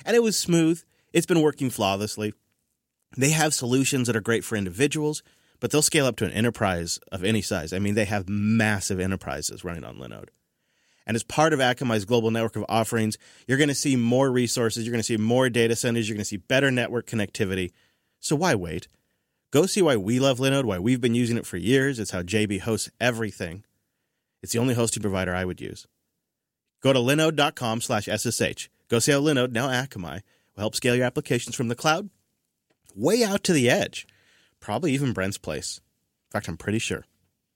And it was smooth. It's been working flawlessly. They have solutions that are great for individuals, but they'll scale up to an enterprise of any size. I mean, they have massive enterprises running on Linode. And as part of Akamai's global network of offerings, you're going to see more resources, you're going to see more data centers, you're going to see better network connectivity. So why wait? Go see why we love Linode, why we've been using it for years. It's how JB hosts everything. It's the only hosting provider I would use. Go to linode.com/SSH. Go see how Linode, now Akamai, will help scale your applications from the cloud way out to the edge. Probably even Brent's place. In fact, I'm pretty sure.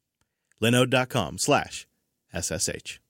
linode.com/SSH.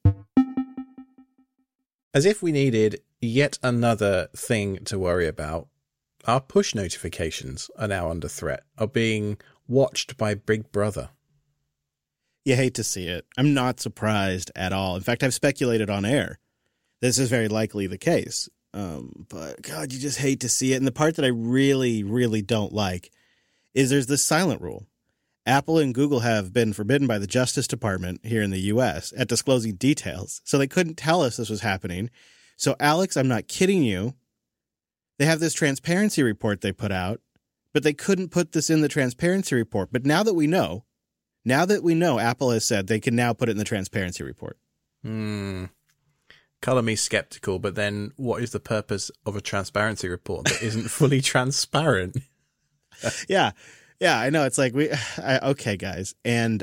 As if we needed yet another thing to worry about, our push notifications are now under threat, are being watched by Big Brother. You hate to see it. I'm not surprised at all. In fact, I've speculated on air. This is very likely the case. But, God, you just hate to see it. And the part that I really, really don't like is there's this silent rule. Apple and Google have been forbidden by the Justice Department here in the U.S. at disclosing details, so they couldn't tell us this was happening. So, Alex, I'm not kidding you. They have this transparency report they put out, but they couldn't put this in the transparency report. But now that we know, Apple has said they can now put it in the transparency report. Color me skeptical, but then what is the purpose of a transparency report that isn't fully transparent? Yeah, I know. It's like, okay, guys. And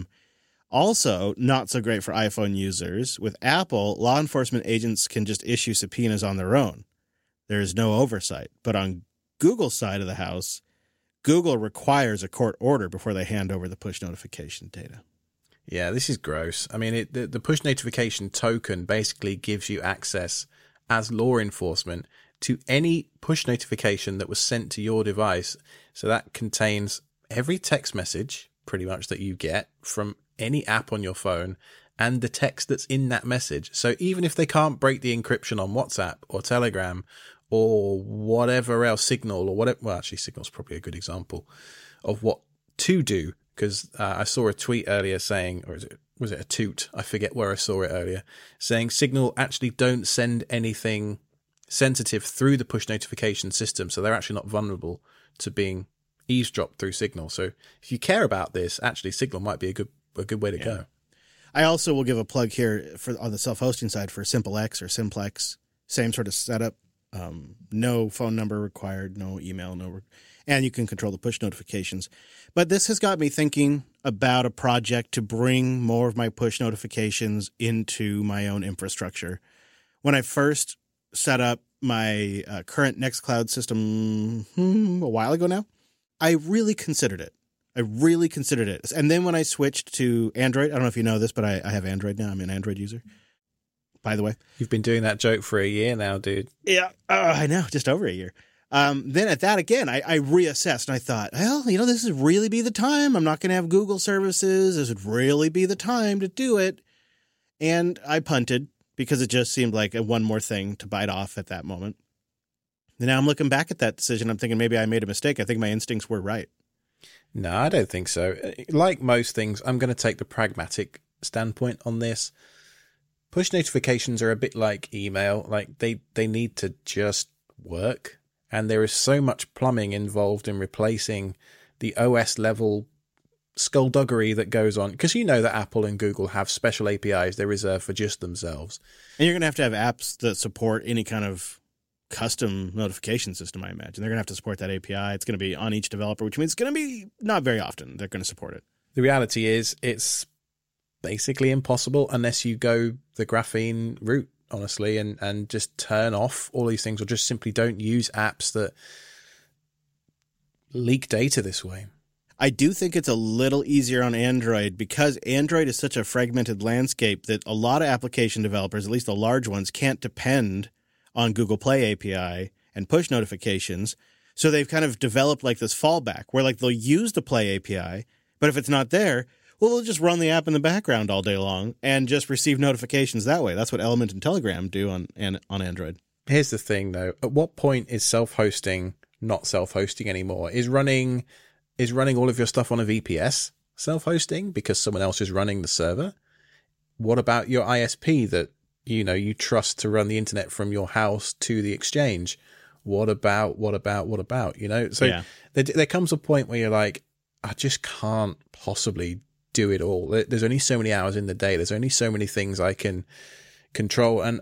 also, not so great for iPhone users. With Apple, law enforcement agents can just issue subpoenas on their own. There is no oversight. But on Google's side of the house, Google requires a court order before they hand over the push notification data. Yeah, this is gross. I mean, the push notification token basically gives you access as law enforcement to any push notification that was sent to your device. So that contains every text message, pretty much, that you get from any app on your phone and the text that's in that message. So even if they can't break the encryption on WhatsApp or Telegram or whatever else, Signal or whatever, well, actually, Signal's probably a good example of what to do. Because I saw a tweet earlier saying, or was it a toot? I forget where I saw it earlier, saying Signal actually don't send anything sensitive through the push notification system, so they're actually not vulnerable to being eavesdropped through Signal. So if you care about this, actually Signal might be a good way to go. I also will give a plug here for on the self-hosting side for SimpleX or Simplex, same sort of setup. No phone number required, no email, and you can control the push notifications. But this has got me thinking about a project to bring more of my push notifications into my own infrastructure. When I first set up my current Nextcloud system a while ago now, I really considered it. And then when I switched to Android, I don't know if you know this, but I have Android now. I'm an Android user, by the way. You've been doing that joke for a year now, dude. Yeah, I know, just over a year. Then at that, again, I reassessed and I thought, well, this would really be the time. I'm not going to have Google services. This would really be the time to do it. And I punted because it just seemed like one more thing to bite off at that moment. And now I'm looking back at that decision. I'm thinking maybe I made a mistake. I think my instincts were right. No, I don't think so. Like most things, I'm going to take the pragmatic standpoint on this. Push notifications are a bit like email. Like they need to just work. And there is so much plumbing involved in replacing the OS level skullduggery that goes on. Because you know that Apple and Google have special APIs they reserve for just themselves. And you're going to have apps that support any kind of custom notification system, I imagine. They're going to have to support that API. It's going to be on each developer, which means it's going to be not very often they're going to support it. The reality is it's basically impossible unless you go the graphene route, honestly, and just turn off all these things or just simply don't use apps that leak data this way. I do think it's a little easier on Android because Android is such a fragmented landscape that a lot of application developers, at least the large ones, can't depend on Google Play API and push notifications. So they've kind of developed like this fallback where like they'll use the Play API, but if it's not there, well, they'll just run the app in the background all day long and just receive notifications that way. That's what Element and Telegram do on Android. Here's the thing, though. At what point is self-hosting not self-hosting anymore? Is running all of your stuff on a VPS self-hosting because someone else is running the server? What about your ISP that you trust to run the internet from your house to the exchange. What about? So there comes a point where you're like, I just can't possibly do it all. There's only so many hours in the day. There's only so many things I can control. And,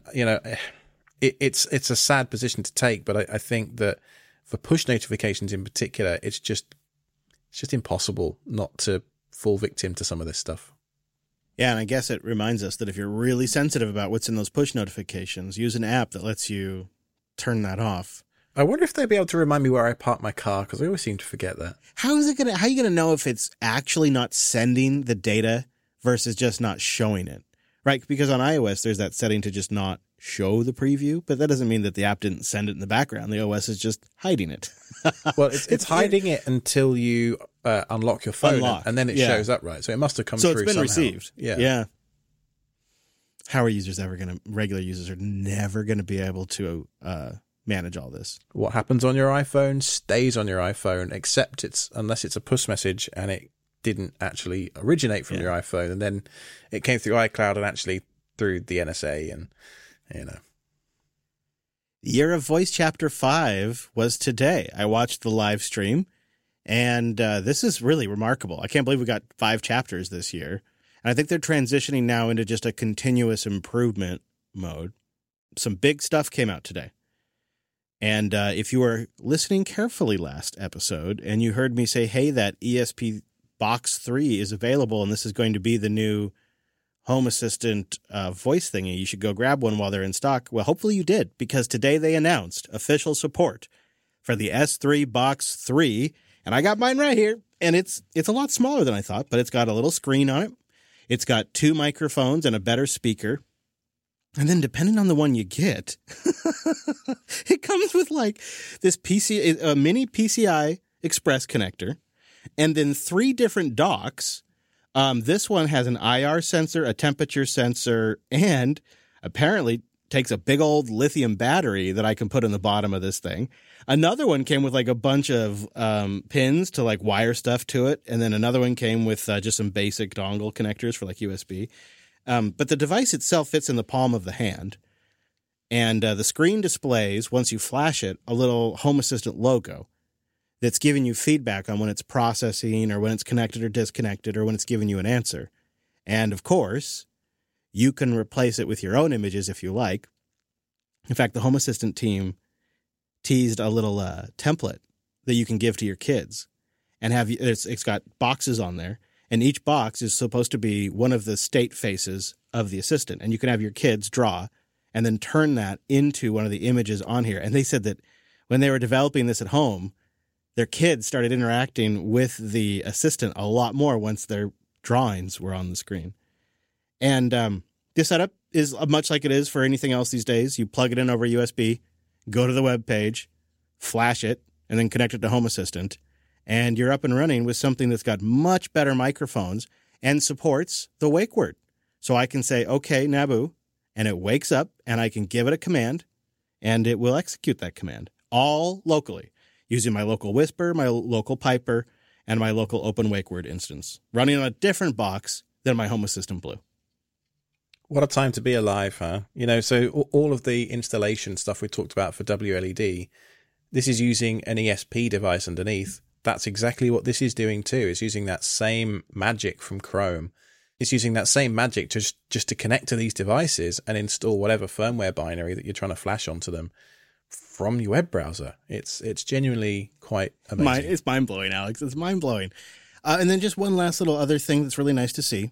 it's a sad position to take, but I think that for push notifications in particular, it's just impossible not to fall victim to some of this stuff. Yeah, and I guess it reminds us that if you're really sensitive about what's in those push notifications, use an app that lets you turn that off. I wonder if they'd be able to remind me where I park my car, because I always seem to forget that. How are you going to know if it's actually not sending the data versus just not showing it? Right? Because on iOS, there's that setting to just not show the preview, but that doesn't mean that the app didn't send it in the background. The OS is just hiding it. Well, it's hiding it until you unlock your phone, and then it shows up, right? So it must have come through somehow. So it's been received. Yeah. How are regular users are never going to be able to manage all this? What happens on your iPhone stays on your iPhone, except unless it's a push message and it didn't actually originate from your iPhone, and then it came through iCloud and actually through the NSA, and The Year of Voice Chapter 5 was today. I watched the live stream, and this is really remarkable. I can't believe we got 5 chapters this year. And I think they're transitioning now into just a continuous improvement mode. Some big stuff came out today. And if you were listening carefully last episode and you heard me say, hey, that ESP Box 3 is available and this is going to be the new Home Assistant voice thingy, you should go grab one while they're in stock. Well, hopefully you did, because today they announced official support for the S3 Box 3. And I got mine right here. And it's a lot smaller than I thought, but it's got a little screen on it. It's got 2 microphones and a better speaker. And then depending on the one you get, it comes with like this a mini PCI Express connector, and then 3 different docks. This one has an IR sensor, a temperature sensor, and apparently takes a big old lithium battery that I can put in the bottom of this thing. Another one came with like a bunch of pins to like wire stuff to it. And then another one came with just some basic dongle connectors for like USB. But the device itself fits in the palm of the hand. And the screen displays, once you flash it, a little Home Assistant logo that's giving you feedback on when it's processing or when it's connected or disconnected or when it's giving you an answer. And of course, you can replace it with your own images if you like. In fact, the Home Assistant team teased a little template that you can give to your kids. And it's got boxes on there. And each box is supposed to be one of the state faces of the assistant. And you can have your kids draw and then turn that into one of the images on here. And they said that when they were developing this at home, their kids started interacting with the assistant a lot more once their drawings were on the screen. And the setup is much like it is for anything else these days. You plug it in over USB, go to the web page, flash it, and then connect it to Home Assistant. And you're up and running with something that's got much better microphones and supports the wake word. So I can say, okay, Naboo, and it wakes up, and I can give it a command, and it will execute that command, all locally, using my local Whisper, my local Piper, and my local Open Wake Word instance, running on a different box than my Home Assistant Blue. What a time to be alive, huh? So all of the installation stuff we talked about for WLED, this is using an ESP device underneath. That's exactly what this is doing too. It's using that same magic from Chrome. It's using that same magic just to connect to these devices and install whatever firmware binary that you're trying to flash onto them from your web browser. It's genuinely quite amazing. It's mind-blowing, Alex. It's mind-blowing. And then just one last little other thing that's really nice to see.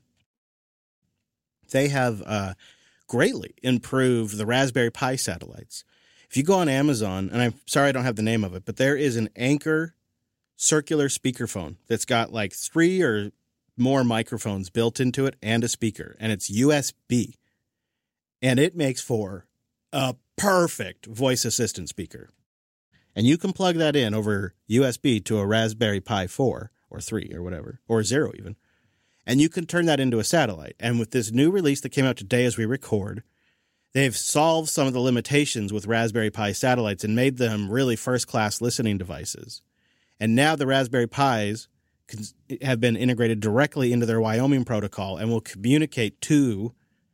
They have greatly improved the Raspberry Pi satellites. If you go on Amazon, and I'm sorry I don't have the name of it, but there is an Anker circular speakerphone that's got like 3 or more microphones built into it and a speaker, and it's USB. And it makes for a perfect voice assistant speaker. And you can plug that in over USB to a Raspberry Pi 4 or 3 or whatever, or 0 even. And you can turn that into a satellite. And with this new release that came out today as we record, they've solved some of the limitations with Raspberry Pi satellites and made them really first-class listening devices. And now the Raspberry Pis have been integrated directly into their Wyoming protocol and will communicate to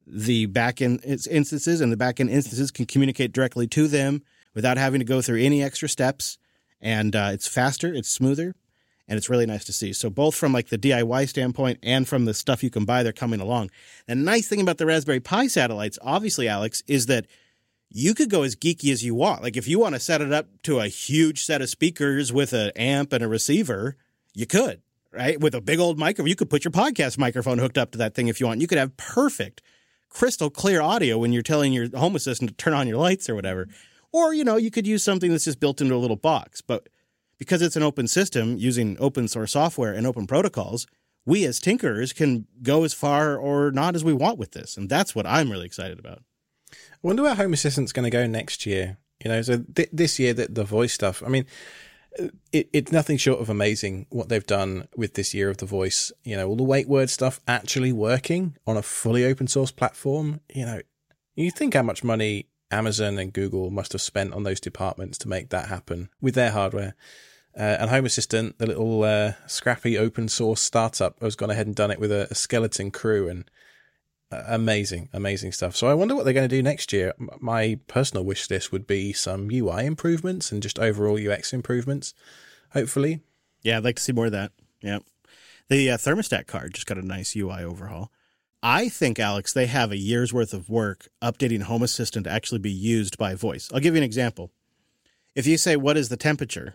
the backend instances, and the backend instances can communicate directly to them without having to go through any extra steps. And it's faster, it's smoother, and it's really nice to see. So both from like the DIY standpoint and from the stuff you can buy, they're coming along. The nice thing about the Raspberry Pi satellites, obviously, Alex, is that you could go as geeky as you want. Like if you want to set it up to a huge set of speakers with an amp and a receiver, you could, right? With a big old microphone, you could put your podcast microphone hooked up to that thing if you want. You could have perfect, crystal clear audio when you're telling your Home Assistant to turn on your lights or whatever. Or, you could use something that's just built into a little box. But because it's an open system using open source software and open protocols, we as tinkerers can go as far or not as we want with this. And that's what I'm really excited about. I wonder where Home Assistant's going to go next year. So this year, the voice stuff, I mean, it's nothing short of amazing what they've done with this year of the voice. All the wake word stuff actually working on a fully open source platform. You think how much money Amazon and Google must have spent on those departments to make that happen with their hardware. And Home Assistant, the little scrappy open source startup, has gone ahead and done it with a skeleton crew, and amazing stuff. So I wonder what they're going to do next year. My personal wish list would be some UI improvements and just overall UX improvements, hopefully. Yeah, I'd like to see more of that. Yeah. The thermostat card just got a nice UI overhaul. I think, Alex, they have a year's worth of work updating Home Assistant to actually be used by voice. I'll give you an example. If you say, what is the temperature?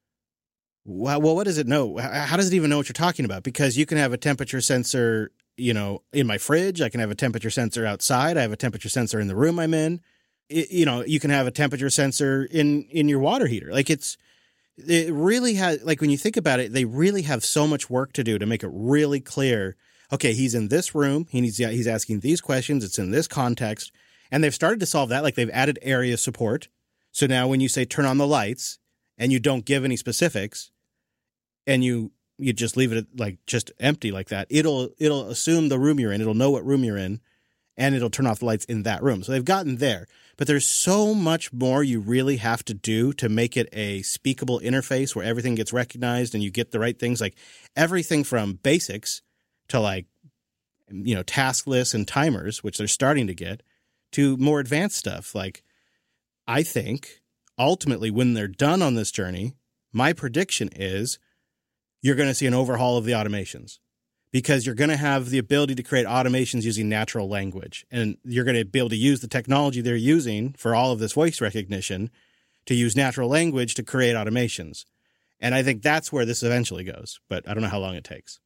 Well, what does it know? How does it even know what you're talking about? Because you can have a temperature sensor, in my fridge. I can have a temperature sensor outside. I have a temperature sensor in the room I'm in. You can have a temperature sensor in your water heater. Like it really has, like when you think about it, they really have so much work to do to make it really clear. Okay, he's in this room. He's asking these questions. It's in this context. And they've started to solve that. Like they've added area support. So now when you say turn on the lights and you don't give any specifics and you just leave it like just empty like that, it'll assume the room you're in. It'll know what room you're in, and it'll turn off the lights in that room. So they've gotten there. But there's so much more you really have to do to make it a speakable interface where everything gets recognized and you get the right things, like everything from basics to like, task lists and timers, which they're starting to get, to more advanced stuff. Like, I think ultimately when they're done on this journey, my prediction is you're going to see an overhaul of the automations, because you're going to have the ability to create automations using natural language. And you're going to be able to use the technology they're using for all of this voice recognition to use natural language to create automations. And I think that's where this eventually goes, but I don't know how long it takes.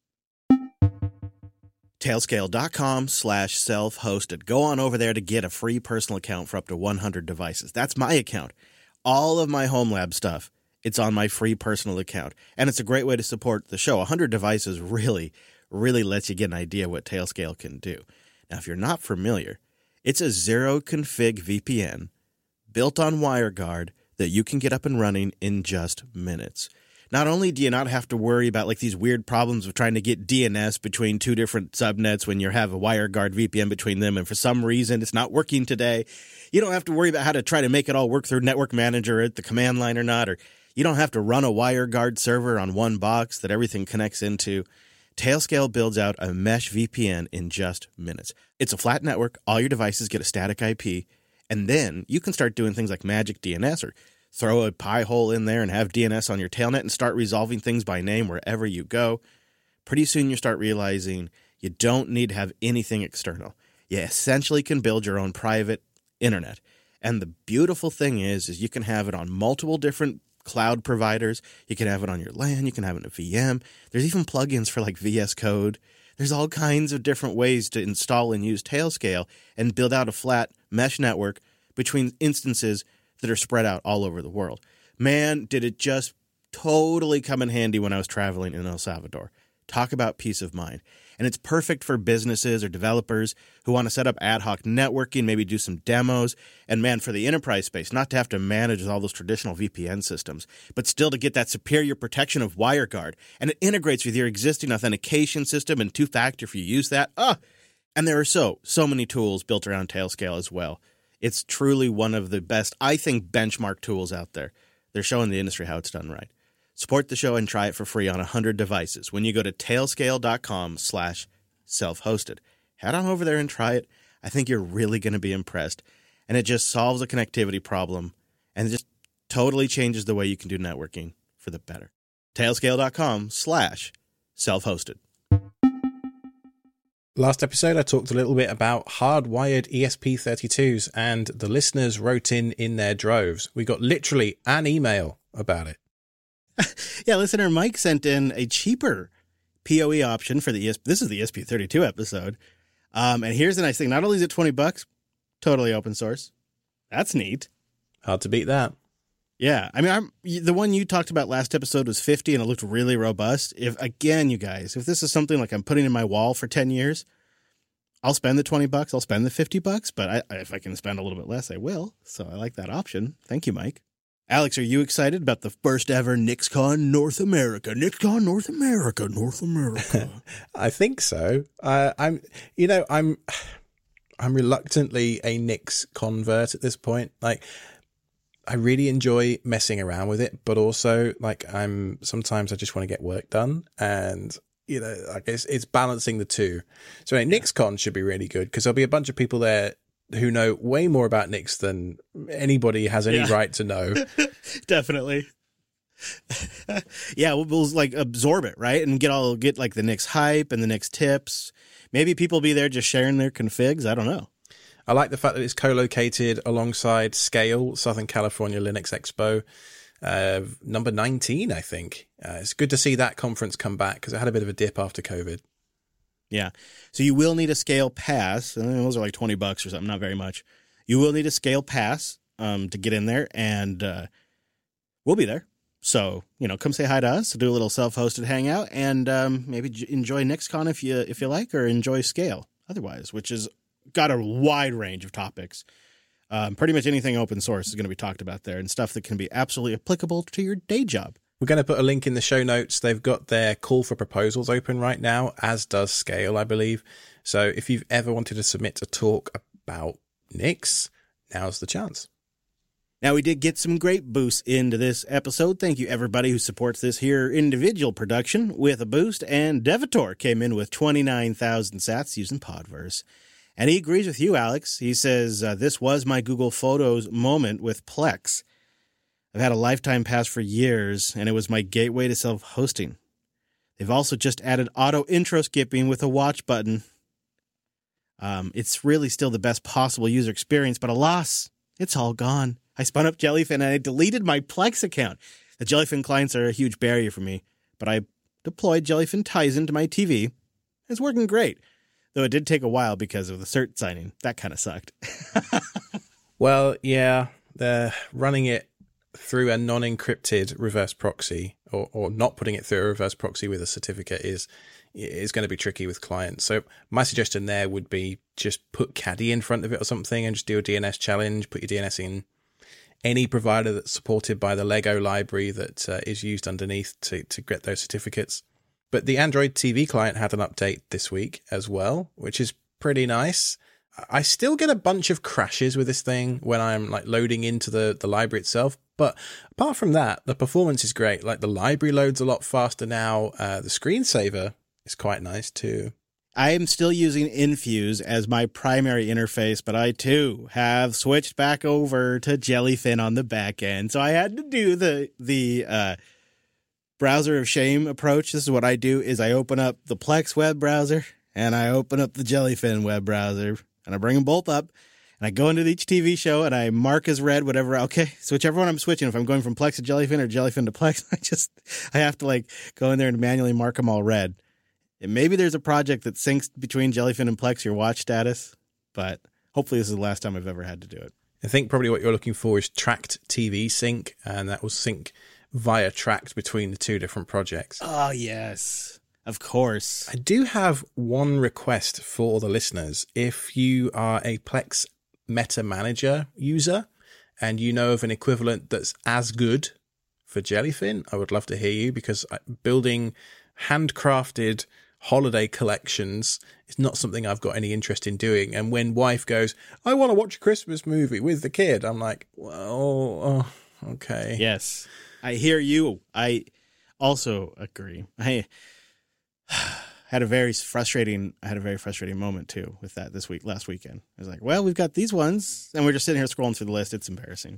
Tailscale.com/self-hosted. Go on over there to get a free personal account for up to 100 devices. That's my account. All of my home lab stuff, it's on my free personal account. And it's a great way to support the show. 100 devices really lets you get an idea what Tailscale can do. Now, if you're not familiar, it's a zero config VPN built on WireGuard that you can get up and running in just minutes. Not only do you not have to worry about like these weird problems of trying to get DNS between two different subnets when you have a WireGuard VPN between them, and for some reason it's not working today, you don't have to worry about how to try to make it all work through Network Manager at the command line or not, or you don't have to run a WireGuard server on one box that everything connects into. Tailscale builds out a mesh VPN in just minutes. It's a flat network. All your devices get a static IP, and then you can start doing things like magic DNS, or throw a pie hole in there and have DNS on your tailnet and start resolving things by name wherever you go. Pretty soon you start realizing you don't need to have anything external. You essentially can build your own private internet. And the beautiful thing is you can have it on multiple different cloud providers. You can have it on your LAN. You can have it in a VM. There's even plugins for like VS Code. There's all kinds of different ways to install and use Tailscale and build out a flat mesh network between instances that are spread out all over the world. Man, did it just totally come in handy when I was traveling in El Salvador. Talk about peace of mind. And it's perfect for businesses or developers who want to set up ad hoc networking, maybe do some demos. And man, for the enterprise space, not to have to manage all those traditional VPN systems, but still to get that superior protection of WireGuard. And it integrates with your existing authentication system and two-factor if you use that. And there are so many tools built around Tailscale as well. It's truly one of the best, I think, benchmark tools out there. They're showing the industry how it's done right. Support the show and try it for free on 100 devices when you go to tailscale.com/self-hosted. Head on over there and try it. I think you're really going to be impressed. And it just solves a connectivity problem and it just totally changes the way you can do networking for the better. Tailscale.com/self-hosted. Last episode, I talked a little bit about hardwired ESP32s, and the listeners wrote in their droves. We got literally an email about it. Yeah, listener Mike sent in a cheaper PoE option for the ESP. This is the ESP32 episode. And here's the nice thing. Not only is it $20, totally open source. That's neat. Hard to beat that. Yeah. I mean, the one you talked about last episode was 50 and it looked really robust. If this is something like I'm putting in my wall for 10 years, I'll spend the $20. I'll spend the $50, but if I can spend a little bit less, I will. So I like that option. Thank you, Mike. Alex, are you excited about the first ever NixCon North America? NixCon North America, North America. I think so. I'm reluctantly a Nix convert at this point. Like, I really enjoy messing around with it, but also sometimes I just want to get work done, and it's balancing the two. So NixCon should be really good because there'll be a bunch of people there who know way more about Nix than anybody has any right to know. Definitely. Yeah, we'll like absorb it, right? And get like the Nix hype and the Nix tips. Maybe people will be there just sharing their configs. I don't know. I like the fact that it's co-located alongside Scale, Southern California Linux Expo, number 19, I think. It's good to see that conference come back because it had a bit of a dip after COVID. Yeah. So you will need a Scale pass. And those are like $20 or something, not very much. You will need a Scale pass to get in there, and we'll be there. So, come say hi to us, do a little self-hosted hangout, and maybe enjoy NixCon if you like, or enjoy Scale otherwise, which is got a wide range of topics. Pretty much anything open source is going to be talked about there, and stuff that can be absolutely applicable to your day job. We're going to put a link in the show notes. They've got their call for proposals open right now, as does Scale, I believe. So if you've ever wanted to submit a talk about Nix, now's the chance. Now, we did get some great boosts into this episode. Thank you, everybody who supports this here individual production with a boost. And Devator came in with 29,000 sats using Podverse. And he agrees with you, Alex. He says, this was my Google Photos moment with Plex. I've had a lifetime pass for years, and it was my gateway to self-hosting. They've also just added auto intro skipping with a watch button. It's really still the best possible user experience, but alas, it's all gone. I spun up Jellyfin and I deleted my Plex account. The Jellyfin clients are a huge barrier for me, but I deployed Jellyfin Tizen to my TV. It's working great, though it did take a while because of the cert signing. That kind of sucked. Well, yeah, they're running it through a non-encrypted reverse proxy, or not putting it through a reverse proxy with a certificate is going to be tricky with clients. So my suggestion there would be just put Caddy in front of it or something and just do a DNS challenge, put your DNS in any provider that's supported by the Lego library that is used underneath to get those certificates. But the Android TV client had an update this week as well, which is pretty nice. I still get a bunch of crashes with this thing when I'm like loading into the library itself. But apart from that, the performance is great. Like the library loads a lot faster now. The screensaver is quite nice too. I am still using Infuse as my primary interface, but I too have switched back over to Jellyfin on the back end. So I had to do the browser of shame approach. This is what I do: is I open up the Plex web browser and I open up the Jellyfin web browser, and I bring them both up, and I go into each TV show and I mark as read whatever. Okay, so whichever one I'm switching, if I'm going from Plex to Jellyfin or Jellyfin to Plex, I have to like go in there and manually mark them all red. And maybe there's a project that syncs between Jellyfin and Plex your watch status, but hopefully this is the last time I've ever had to do it. I think probably what you're looking for is tracked TV sync, and that will sync via tracked between the two different projects. Oh, yes. Of course. I do have one request for the listeners. If you are a Plex Meta Manager user and you know of an equivalent that's as good for Jellyfin, I would love to hear you, because building handcrafted holiday collections is not something I've got any interest in doing. And when wife goes, I want to watch a Christmas movie with the kid, I'm like, well, okay. Yes, I hear you. I also agree. I I had a very frustrating moment too with that last weekend. I was like, well, we've got these ones, and we're just sitting here scrolling through the list. It's embarrassing.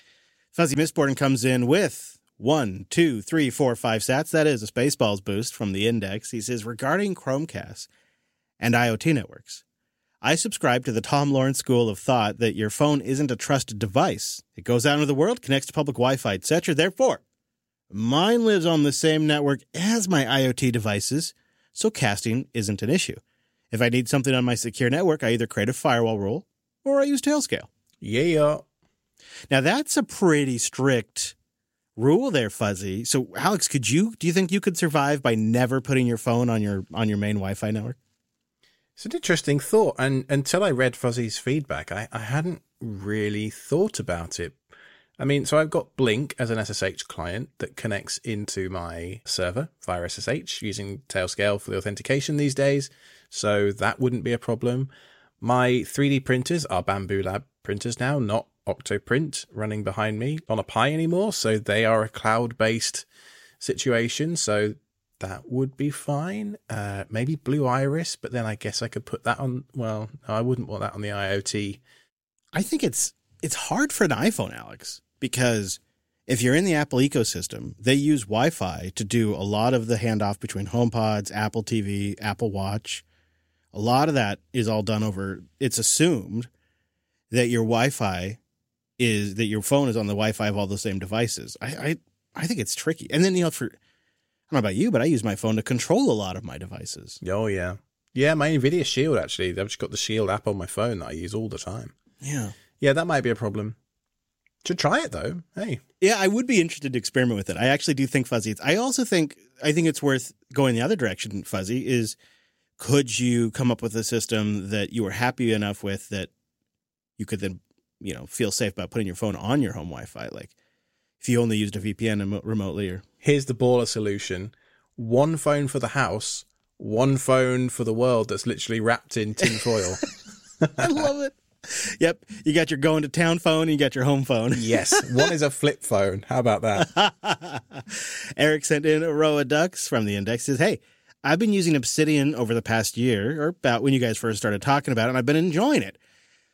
Fuzzy Mistborn comes in with 1, 2, 3, 4, 5 sats. That is a Spaceballs boost from the index. He says, regarding Chromecast and IoT networks, I subscribe to the Tom Lawrence school of thought that your phone isn't a trusted device. It goes out into the world, connects to public Wi-Fi, etc. Therefore, mine lives on the same network as my IoT devices, so casting isn't an issue. If I need something on my secure network, I either create a firewall rule or I use Tailscale. Yeah. Now, that's a pretty strict rule there, Fuzzy. So, Alex, do you think you could survive by never putting your phone on your main Wi-Fi network? It's an interesting thought. And until I read Fuzzy's feedback, I hadn't really thought about it. I mean, so I've got Blink as an SSH client that connects into my server via SSH using Tailscale for the authentication these days. So that wouldn't be a problem. My 3D printers are Bamboo Lab printers now, not Octoprint running behind me on a Pi anymore. So they are a cloud-based situation. So that would be fine. Maybe Blue Iris, but then I guess I could put that on. Well, no, I wouldn't want that on the IoT. I think it's hard for an iPhone, Alex, because if you're in the Apple ecosystem, they use Wi-Fi to do a lot of the handoff between HomePods, Apple TV, Apple Watch. A lot of that is all done over. It's assumed that your Wi-Fi that your phone is on the Wi-Fi of all the same devices. I think it's tricky. And then, I don't know about you, but I use my phone to control a lot of my devices. Oh, yeah. Yeah, my NVIDIA Shield, actually. I've just got the Shield app on my phone that I use all the time. Yeah. Yeah, that might be a problem. Should try it, though. Hey. Yeah, I would be interested to experiment with it. I actually do think, Fuzzy, I think it's worth going the other direction, Fuzzy, is could you come up with a system that you were happy enough with that you could then, feel safe about putting your phone on your home Wi-Fi? Like if you only used a VPN remotely or... Here's the baller solution. One phone for the house, one phone for the world that's literally wrapped in tin foil. I love it. Yep. You got your going to town phone and you got your home phone. Yes. One is a flip phone. How about that? Eric sent in a row of ducks from the index. Says, hey, I've been using Obsidian over the past year, or about when you guys first started talking about it, and I've been enjoying it.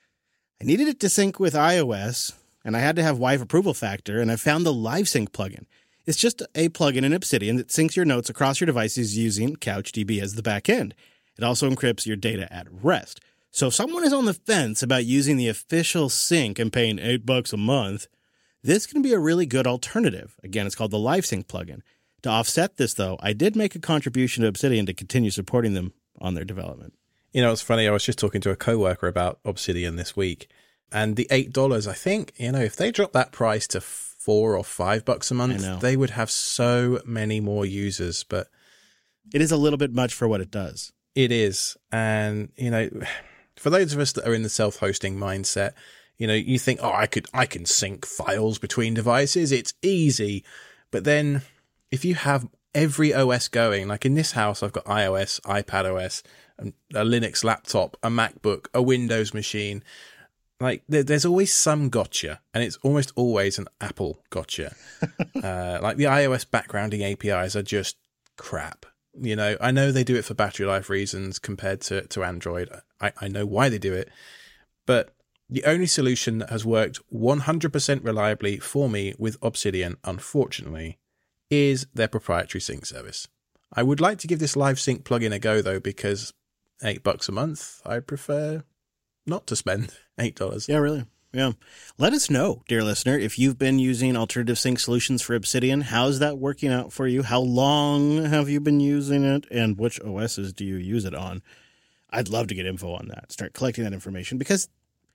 I needed it to sync with iOS, and I had to have Wi-Fi approval factor, and I found the LiveSync plugin. It's just a plugin in Obsidian that syncs your notes across your devices using CouchDB as the back end. It also encrypts your data at rest. So if someone is on the fence about using the official sync and paying $8 a month, this can be a really good alternative. Again, it's called the LiveSync plugin. To offset this, though, I did make a contribution to Obsidian to continue supporting them on their development. It's funny. I was just talking to a coworker about Obsidian this week, and the $8, I think, if they drop that price to $4 or $5 a month, they would have so many more users. But it is a little bit much for what it does. It is. And, for those of us that are in the self-hosting mindset, you think, I can sync files between devices. It's easy. But then if you have every OS going, like in this house, I've got iOS, iPadOS, a Linux laptop, a MacBook, a Windows machine. Like there's always some gotcha, and it's almost always an Apple gotcha. Like the iOS backgrounding APIs are just crap. I know they do it for battery life reasons compared to Android. I know why they do it, but the only solution that has worked 100% reliably for me with Obsidian, unfortunately, is their proprietary sync service. I would like to give this LiveSync plugin a go, though, because $8 a month, I prefer not to spend $8. Yeah, really. Yeah. Let us know, dear listener, if you've been using alternative sync solutions for Obsidian. How's that working out for you? How long have you been using it? And which OSs do you use it on? I'd love to get info on that. Start collecting that information because,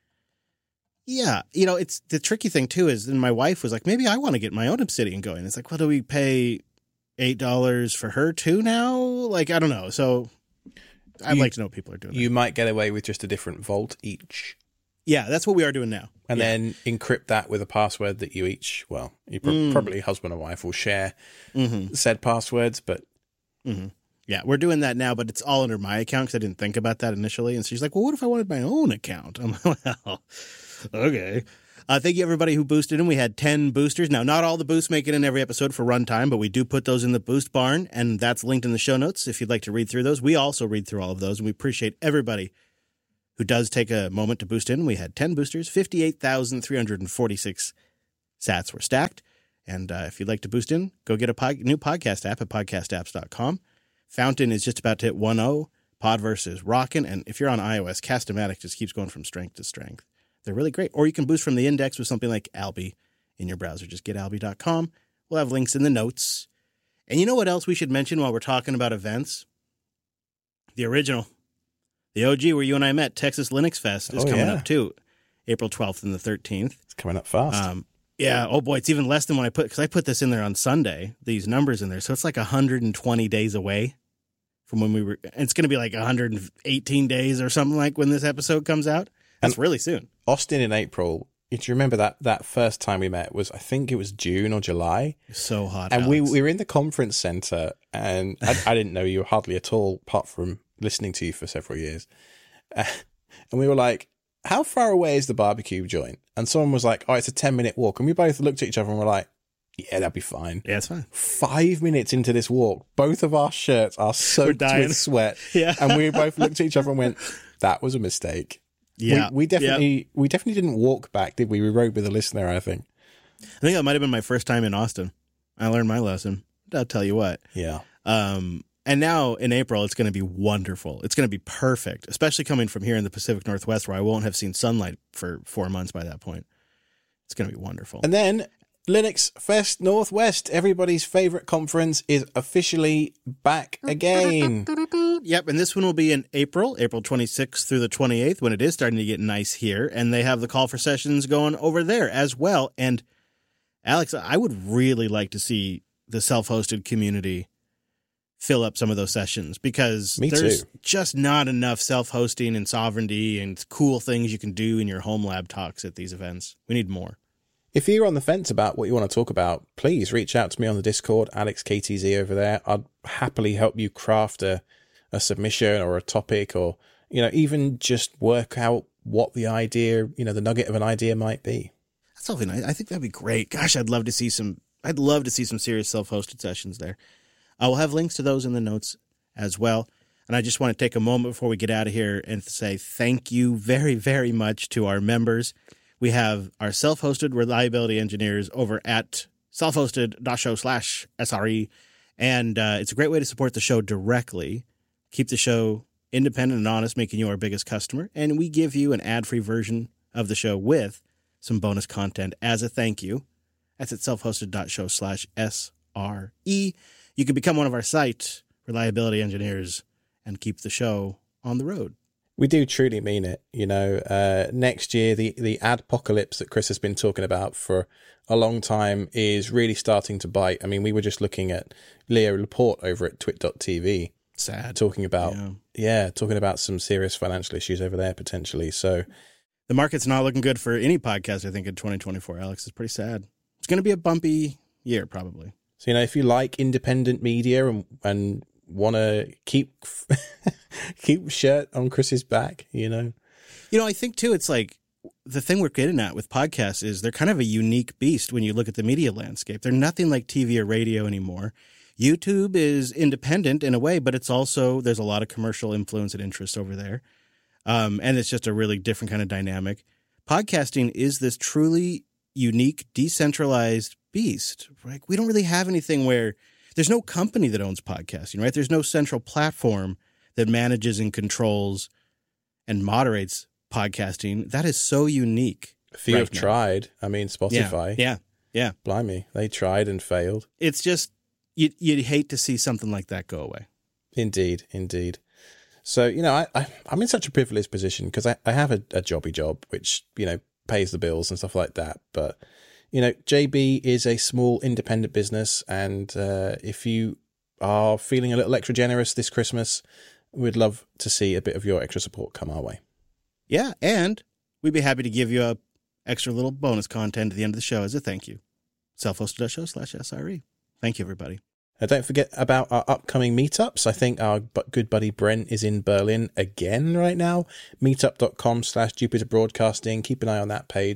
yeah, it's the tricky thing, too, is then my wife was like, maybe I want to get my own Obsidian going. It's like, well, do we pay $8 for her, too, now? Like, I don't know. So I'd like to know what people are doing. You might get away with just a different vault each. Yeah, that's what we are doing now. And then encrypt that with a password that you each, probably husband and wife will share said passwords, but... Yeah, we're doing that now, but it's all under my account because I didn't think about that initially. And she's like, well, what if I wanted my own account? I'm like, well, okay. Thank you, everybody who boosted in. We had 10 boosters. Now, not all the boosts make it in every episode for runtime, but we do put those in the boost barn, and that's linked in the show notes if you'd like to read through those. We also read through all of those, and we appreciate everybody who does take a moment to boost in. We had 10 boosters. 58,346 sats were stacked. And if you'd like to boost in, go get a new podcast app at podcastapps.com. Fountain is just about to hit 1.0. Podverse is rocking. And if you're on iOS, Cast-O-Matic just keeps going from strength to strength. They're really great. Or you can boost from the index with something like Alby in your browser. Just get alby.com. We'll have links in the notes. And you know what else we should mention while we're talking about events? The original. The OG where you and I met, Texas Linux Fest, is coming up too. April 12th and the 13th. It's coming up fast. Yeah. Oh, boy. It's even less than when because I put this in there on Sunday, these numbers in there. So it's like 120 days away from when we were. It's going to be like 118 days or something like when this episode comes out. That's really soon. Austin in April. Do you remember that first time we met was, I think it was June or July? So hot. And Alex. we were in the conference center, and I didn't know you hardly at all, apart from listening to you for several years. And we were like, how far away is the barbecue joint? And someone was like, oh, it's a 10-minute walk. And we both looked at each other and were like, yeah, that'd be fine. Yeah, it's fine. 5 minutes into this walk, both of our shirts are soaked with sweat. Yeah. And we both looked at each other and went, that was a mistake. Yeah. We definitely didn't walk back, did we? We rode with a listener, I think. I think that might have been my first time in Austin. I learned my lesson. I'll tell you what. Yeah. And now in April, it's going to be wonderful. It's going to be perfect, especially coming from here in the Pacific Northwest where I won't have seen sunlight for 4 months by that point. It's going to be wonderful. And then Linux Fest Northwest, everybody's favorite conference, is officially back again. Yep, and this one will be in April 26th through the 28th, when it is starting to get nice here, and they have the call for sessions going over there as well. And Alex, I would really like to see the self-hosted community fill up some of those sessions, because there's just not enough self-hosting and sovereignty and cool things you can do in your home lab talks at these events. We need more. If you're on the fence about what you want to talk about, please reach out to me on the Discord, AlexKTZ over there. I'd happily help you craft a submission or a topic, or, even just work out what the idea, the nugget of an idea might be. That's something I think that'd be great. Gosh, I'd love to see some serious self-hosted sessions there. I will have links to those in the notes as well. And I just want to take a moment before we get out of here and say thank you very, very much to our members. We have our self-hosted reliability engineers over at selfhosted.show/SRE. And it's a great way to support the show directly. Keep the show independent and honest, making you our biggest customer. And we give you an ad-free version of the show with some bonus content as a thank you. That's at selfhosted.show/SRE. You can become one of our site reliability engineers and keep the show on the road. We do truly mean it. Next year, the adpocalypse that Chris has been talking about for a long time is really starting to bite. I mean, we were just looking at Leo Laporte over at twit.tv. Sad. Talking about some serious financial issues over there potentially. So the market's not looking good for any podcast, I think, in 2024, Alex. It's pretty sad. It's going to be a bumpy year, probably. So, if you like independent media and want to keep shirt on Chris's back, I think, too, it's like the thing we're getting at with podcasts is they're kind of a unique beast when you look at the media landscape. They're nothing like TV or radio anymore. YouTube is independent in a way, but it's also, there's a lot of commercial influence and interest over there. And it's just a really different kind of dynamic. Podcasting is this truly unique, decentralized beast. Right? We don't really have anything where there's no company that owns podcasting, right? There's no central platform that manages and controls and moderates podcasting. That is so unique. Few have tried. I mean, Spotify. Yeah. Blimey, they tried and failed. It's just, you'd hate to see something like that go away. Indeed. So, I'm in such a privileged position because I have a jobby job, which, pays the bills and stuff like that. But, JB is a small independent business. And if you are feeling a little extra generous this Christmas, we'd love to see a bit of your extra support come our way. Yeah. And we'd be happy to give you a extra little bonus content at the end of the show as a thank you. Selfhosted.show/SRE. Thank you, everybody. Don't forget about our upcoming meetups. I think our good buddy Brent is in Berlin again right now. Meetup.com/Jupiter Broadcasting. Keep an eye on that page.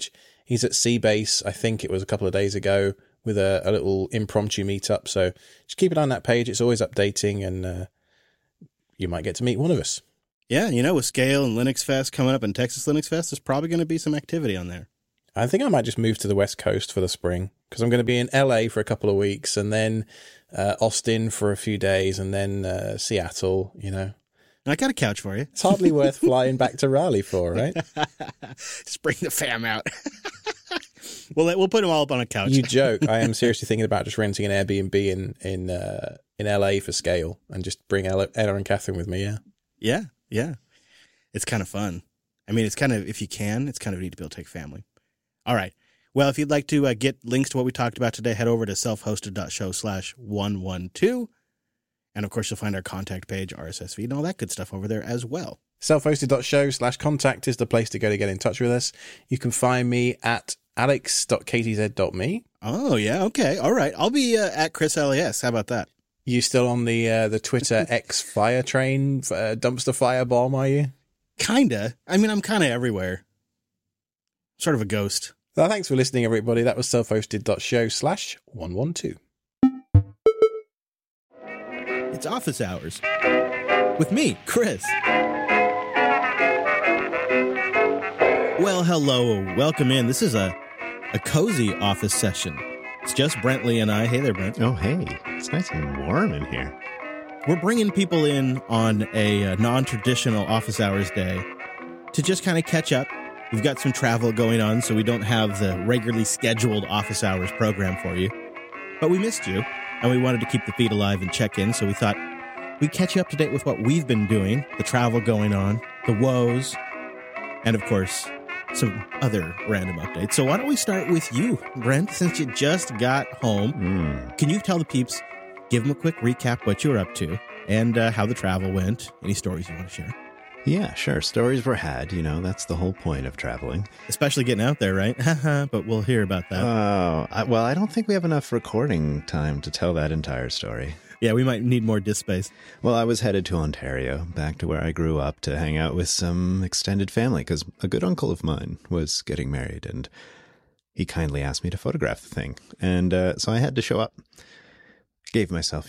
He's at Seabase, I think it was a couple of days ago, with a little impromptu meetup. So just keep it on that page. It's always updating, and you might get to meet one of us. Yeah, with Scale and Linux Fest coming up and Texas Linux Fest, there's probably going to be some activity on there. I think I might just move to the West Coast for the spring, because I'm going to be in LA for a couple of weeks, and then Austin for a few days, and then Seattle, I got a couch for you. It's hardly worth flying back to Raleigh for, right? Just bring the fam out. We'll put them all up on a couch. You joke. I am seriously thinking about just renting an Airbnb in LA for Scale and just bring Ella and Catherine with me, yeah. Yeah. It's kind of fun. I mean, it's kind of, if you can, it's kind of neat to be able to take family. All right. Well, if you'd like to get links to what we talked about today, head over to selfhosted.show/112. And of course, you'll find our contact page, RSS feed, and all that good stuff over there as well. Selfhosted.show/contact is the place to go to get in touch with us. You can find me at alex.ktz.me. Oh, yeah. Okay. All right. I'll be at Chris LAS. How about that? You still on the Twitter X fire train, dumpster fire bomb, are you? Kinda. I mean, I'm kind of everywhere. Sort of a ghost. Well, thanks for listening, everybody. That was selfhosted.show/112. It's office hours with me, Chris. Well, hello. Welcome in. This is a cozy office session. It's just Brentley and I. Hey there, Brent. Oh, hey. It's nice and warm in here. We're bringing people in on a non-traditional office hours day to just kind of catch up. We've got some travel going on, so we don't have the regularly scheduled office hours program for you. But we missed you, and we wanted to keep the feed alive and check in, so we thought we'd catch you up to date with what we've been doing, the travel going on, the woes, and, of course, some other random updates. So why don't we start with you, Brent, since you just got home. Can you tell the peeps, give them a quick recap what you were up to and how the travel went? Any stories you want to share? Yeah, sure. Stories were had. That's the whole point of traveling. Especially getting out there, right? But we'll hear about that. Well, I don't think we have enough recording time to tell that entire story. Yeah, we might need more disk space. Well, I was headed to Ontario, back to where I grew up, to hang out with some extended family, because a good uncle of mine was getting married, and he kindly asked me to photograph the thing. And so I had to show up. Gave myself,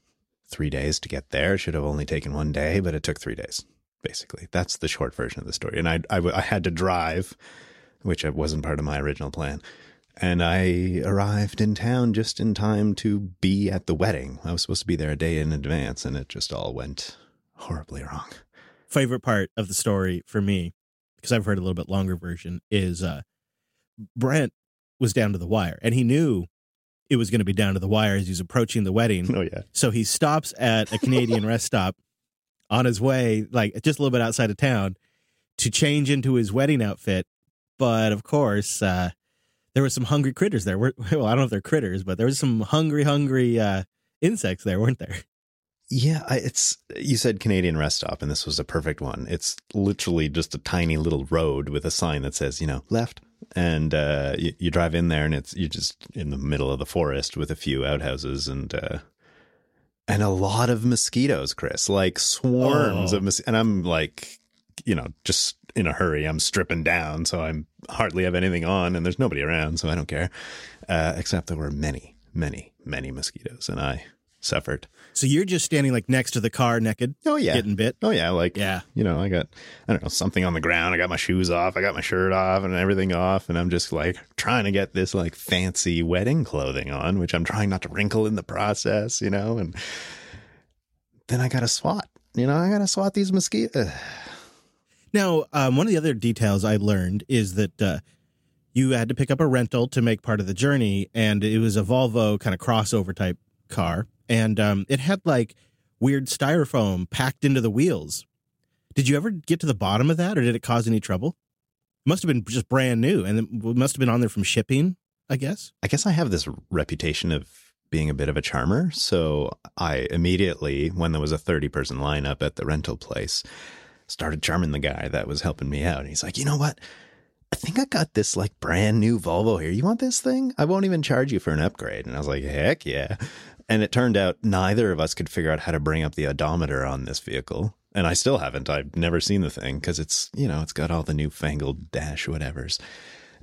3 days to get there. Should have only taken 1 day, but it took 3 days, basically. That's the short version of the story. And I had to drive, which wasn't part of my original plan. And I arrived in town just in time to be at the wedding. I was supposed to be there a day in advance, and it just all went horribly wrong. Favorite part of the story for me, because I've heard a little bit longer version, is Brent was down to the wire, and he knew it was going to be down to the wire as he was approaching the wedding. Oh, yeah. So he stops at a Canadian rest stop on his way, like just a little bit outside of town, to change into his wedding outfit. But, of course, there were some hungry critters there. Well, I don't know if they're critters, but there was some hungry insects there, weren't there? Yeah, you said Canadian rest stop, and this was a perfect one. It's literally just a tiny little road with a sign that says, left. And you drive in there, and you're just in the middle of the forest with a few outhouses and a lot of mosquitoes, Chris, like swarms of mosquitoes. And I'm like, just in a hurry. I'm stripping down, so I hardly have anything on, and there's nobody around, so I don't care. Except there were many, many, many mosquitoes, and I suffered. So you're just standing like next to the car naked? Oh, yeah. Getting bit? Oh, yeah. Like, yeah. I got, something on the ground. I got my shoes off. I got my shirt off and everything off. And I'm just like trying to get this like fancy wedding clothing on, which I'm trying not to wrinkle in the process, and then I got to swat, I got to swat these mosquitoes. Now, one of the other details I learned is that you had to pick up a rental to make part of the journey, and it was a Volvo kind of crossover type car, and it had like weird styrofoam packed into the wheels. Did you ever get to the bottom of that, or did it cause any trouble? It must have been just brand new, and it must have been on there from shipping, I guess. I guess I have this reputation of being a bit of a charmer, so I immediately, when there was a 30-person lineup at the rental place, started charming the guy that was helping me out. And he's like, you know what? I think I got this like brand new Volvo here. You want this thing? I won't even charge you for an upgrade. And I was like, heck yeah. And it turned out neither of us could figure out how to bring up the odometer on this vehicle. And I still haven't. I've never seen the thing because it's, it's got all the newfangled dash whatevers.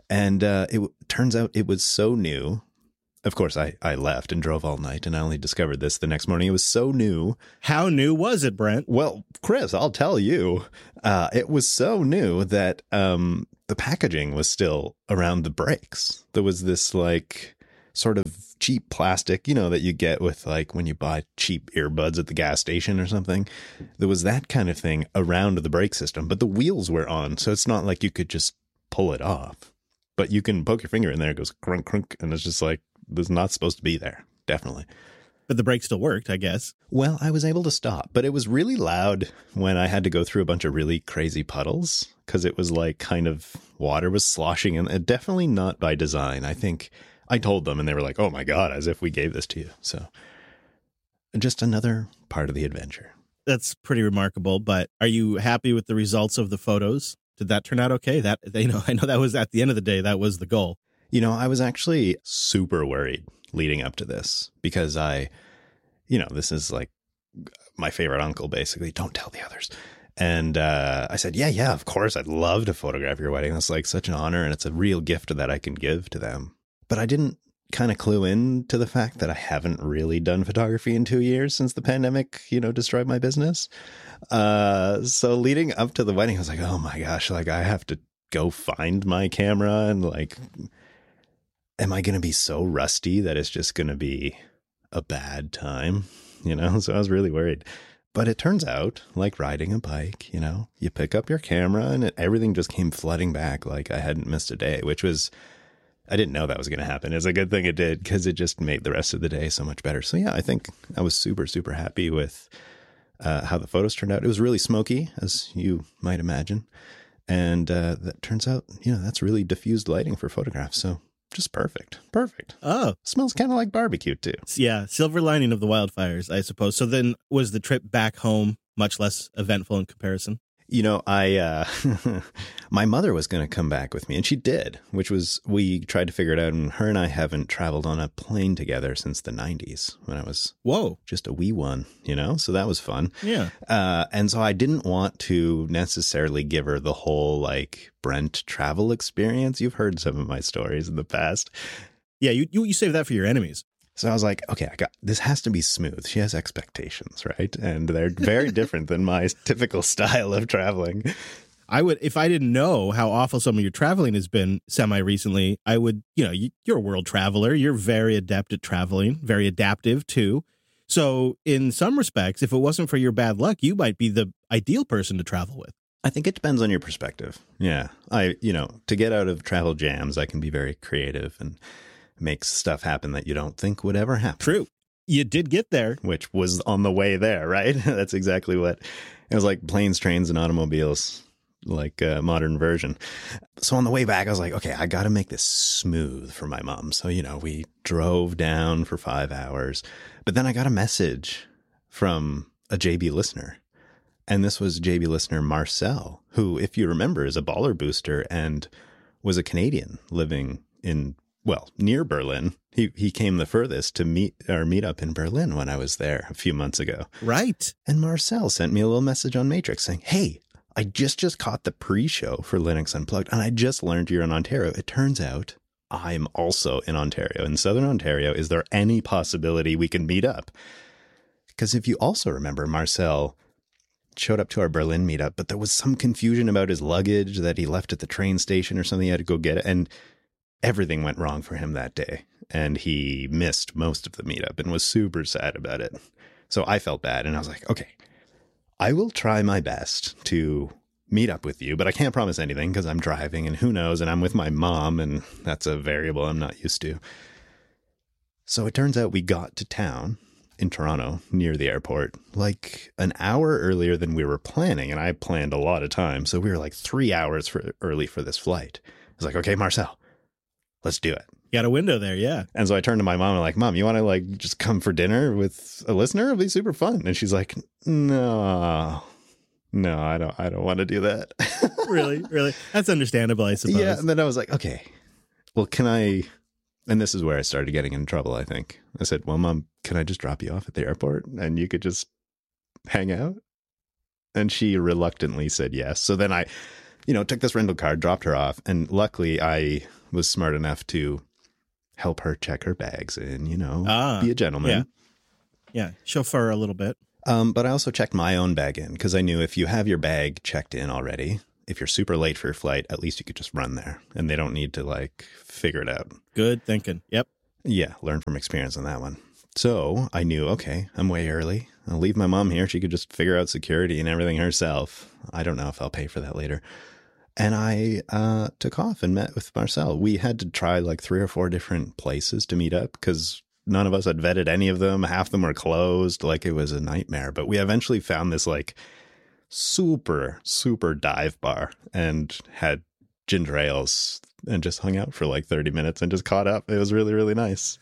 And turns out it was so new. Of course, I left and drove all night, and I only discovered this the next morning. It was so new. How new was it, Brent? Well, Chris, I'll tell you. It was so new that the packaging was still around the brakes. There was this like sort of cheap plastic, that you get with like when you buy cheap earbuds at the gas station or something. There was that kind of thing around the brake system, but the wheels were on. So it's not like you could just pull it off, but you can poke your finger in there. It goes crunk, crunk. And it's just like, this is not supposed to be there. Definitely. But the brake still worked, I guess. Well, I was able to stop, but it was really loud when I had to go through a bunch of really crazy puddles because it was like kind of water was sloshing in. Definitely not by design. I think I told them and they were like, oh my God, as if we gave this to you. So just another part of the adventure. That's pretty remarkable. But are you happy with the results of the photos? Did that turn out okay? I know that was at the end of the day, that was the goal. I was actually super worried leading up to this because this is like my favorite uncle, basically. Don't tell the others. And I said, yeah, of course. I'd love to photograph your wedding. That's like such an honor. And it's a real gift that I can give to them. But I didn't kind of clue in to the fact that I haven't really done photography in 2 years since the pandemic, destroyed my business. So leading up to the wedding, I was like, oh my gosh, like I have to go find my camera and like, am I going to be so rusty that it's just going to be a bad time? So I was really worried. But it turns out, like riding a bike, you pick up your camera and everything just came flooding back like I hadn't missed a day, which was, I didn't know that was going to happen. It's a good thing it did because it just made the rest of the day so much better. So yeah, I think I was super, super happy with how the photos turned out. It was really smoky, as you might imagine. And that turns out, that's really diffused lighting for photographs. So just perfect. Oh. Smells kind of like barbecue too. Yeah, silver lining of the wildfires, I suppose. So then was the trip back home much less eventful in comparison? My mother was going to come back with me and she did, which was, we tried to figure it out, and her and I haven't traveled on a plane together since the 90s when I was just a wee one, so that was fun. Yeah. And so I didn't want to necessarily give her the whole like Brent travel experience. You've heard some of my stories in the past. Yeah. You save that for your enemies. So I was like, okay, this has to be smooth. She has expectations, right? And they're very different than my typical style of traveling. I would, if I didn't know how awful some of your traveling has been semi-recently, I would, you're a world traveler. You're very adept at traveling, very adaptive too. So in some respects, if it wasn't for your bad luck, you might be the ideal person to travel with. I think it depends on your perspective. Yeah. To get out of travel jams, I can be very creative and makes stuff happen that you don't think would ever happen. True. You did get there. Which was on the way there, right? That's exactly what it was like. Planes, trains, and automobiles, like a modern version. So on the way back, I was like, okay, I got to make this smooth for my mom. So, we drove down for 5 hours, but then I got a message from a JB listener. And this was JB listener Marcel, who, if you remember, is a baller booster and was a Canadian living near Berlin. He came the furthest to meet up in Berlin when I was there a few months ago. Right. And Marcel sent me a little message on Matrix saying, hey, I just caught the pre-show for Linux Unplugged and I just learned you're in Ontario. It turns out I'm also in Ontario, in Southern Ontario. Is there any possibility we can meet up? Because if you also remember, Marcel showed up to our Berlin meetup, but there was some confusion about his luggage that he left at the train station or something. He had to go get it. And everything went wrong for him that day, and he missed most of the meetup and was super sad about it. So I felt bad, and I was like, okay, I will try my best to meet up with you, but I can't promise anything because I'm driving and who knows, and I'm with my mom, and that's a variable I'm not used to. So it turns out we got to town in Toronto near the airport like an hour earlier than we were planning, and I planned a lot of time. So we were like 3 hours early for this flight. I was like, okay, Marcel, let's do it. Got a window there, yeah. And so I turned to my mom and like, Mom, you want to like just come for dinner with a listener? It'll be super fun. And she's like, no, I don't want to do that. Really? That's understandable, I suppose. Yeah. And then I was like, okay, well, can I? And this is where I started getting in trouble, I think. I said, well, Mom, can I just drop you off at the airport and you could just hang out? And she reluctantly said yes. So then I took this rental car, dropped her off. And luckily I was smart enough to help her check her bags and, be a gentleman. Yeah. Chauffeur a little bit. But I also checked my own bag in because I knew if you have your bag checked in already, if you're super late for your flight, at least you could just run there and they don't need to figure it out. Good thinking. Yep. Yeah. Learn from experience on that one. So I knew, okay, I'm way early. I'll leave my mom here. She could just figure out security and everything herself. I don't know if I'll pay for that later. And I took off and met with Marcel. We had to try 3 or 4 different places to meet up because none of us had vetted any of them. Half of them were closed. It was a nightmare. But we eventually found this super, super dive bar and had ginger ales and just hung out for 30 minutes and just caught up. It was really, really nice.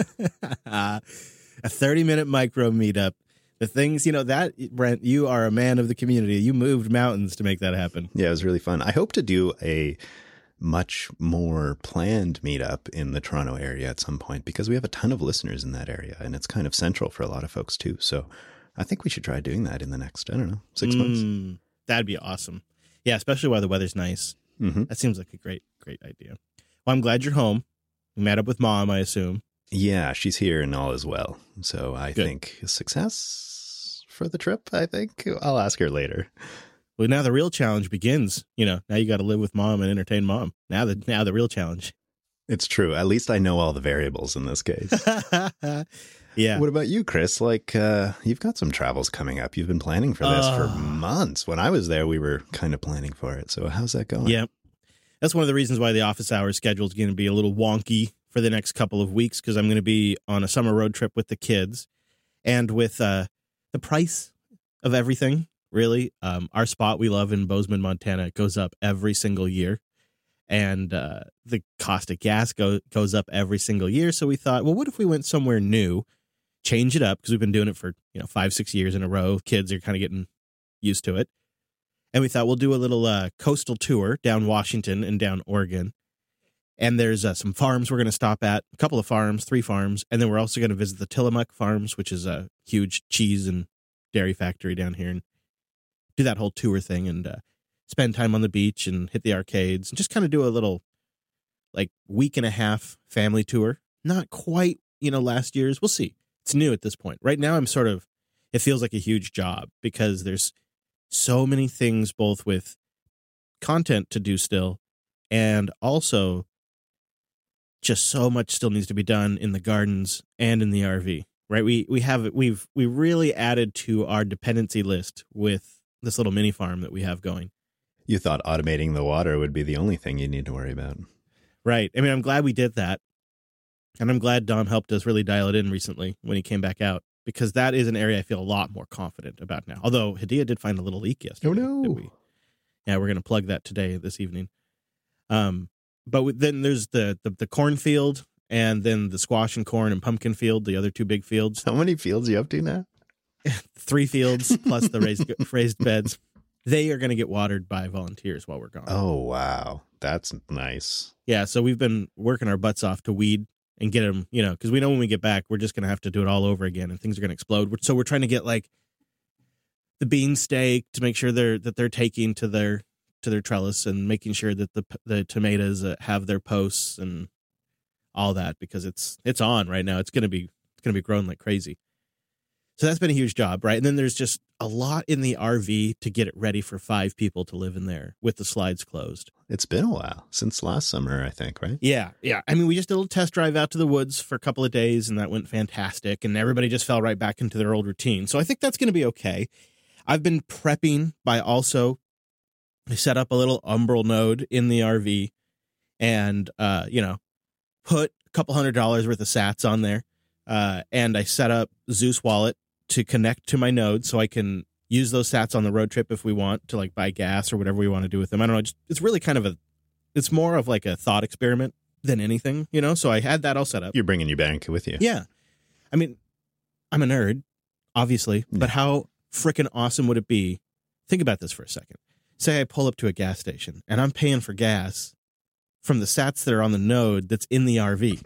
A 30-minute micro meetup. The things, that, Brent, you are a man of the community. You moved mountains to make that happen. Yeah, it was really fun. I hope to do a much more planned meetup in the Toronto area at some point because we have a ton of listeners in that area and it's kind of central for a lot of folks too. So I think we should try doing that in the next, 6 months. That'd be awesome. Yeah, especially while the weather's nice. Mm-hmm. That seems like a great, great idea. Well, I'm glad you're home. You met up with Mom, I assume. Yeah, she's here and all is well. So I think success for the trip, I think. I'll ask her later. Well, now the real challenge begins. Now you got to live with Mom and entertain Mom. Now the real challenge. It's true. At least I know all the variables in this case. Yeah. What about you, Chris? You've got some travels coming up. You've been planning for this for months. When I was there, we were kind of planning for it. So how's that going? Yeah. That's one of the reasons why the office hours schedule is going to be a little wonky for the next couple of weeks because I'm going to be on a summer road trip with the kids and with the price of everything. Really, our spot we love in Bozeman, Montana, goes up every single year. And the cost of gas goes up every single year. So we thought, well, what if we went somewhere new, change it up? Because we've been doing it for 5-6 years in a row. Kids are kind of getting used to it. And we thought we'll do a little coastal tour down Washington and down Oregon. And there's some farms we're going to stop at, a couple of farms, 3 farms. And then we're also going to visit the Tillamook Farms, which is a huge cheese and dairy factory down here, and do that whole tour thing and spend time on the beach and hit the arcades and just kind of do a little week and a half family tour. Not quite, last year's. We'll see. It's new at this point. Right now, it feels like a huge job because there's so many things, both with content to do still and also just so much still needs to be done in the gardens and in the RV, right? We really added to our dependency list with this little mini farm that we have going. You thought automating the water would be the only thing you need to worry about. Right. I mean, I'm glad we did that. And I'm glad Dom helped us really dial it in recently when he came back out, because that is an area I feel a lot more confident about now. Although Hadia did find a little leak yesterday. Oh, no. We're going to plug that this evening. But then there's the cornfield and then the squash and corn and pumpkin field, the other 2 big fields. How many fields are you up to now? 3 fields plus the raised beds. They are going to get watered by volunteers while we're gone. Oh, wow. That's nice. Yeah. So we've been working our butts off to weed and get them, because we know when we get back, we're just going to have to do it all over again and things are going to explode. So we're trying to get the bean stake to make sure they're taking to their trellis and making sure that the tomatoes have their posts and all that, because it's on right now. It's going to be growing like crazy. So that's been a huge job, right? And then there's just a lot in the RV to get it ready for 5 people to live in there with the slides closed. It's been a while since last summer, I think, right? Yeah. I mean, we just did a little test drive out to the woods for a couple of days, and that went fantastic. And everybody just fell right back into their old routine. So I think that's going to be okay. I've been prepping by also set up a little Umbrel node in the RV and, put a couple $100 worth of sats on there. And I set up Zeus Wallet to connect to my node so I can use those sats on the road trip if we want to buy gas or whatever we want to do with them. I don't know. It's really kind of it's more of a thought experiment than anything, So I had that all set up. You're bringing your bank with you. Yeah. I mean, I'm a nerd, obviously, but how freaking awesome would it be? Think about this for a second. Say I pull up to a gas station and I'm paying for gas from the sats that are on the node that's in the RV.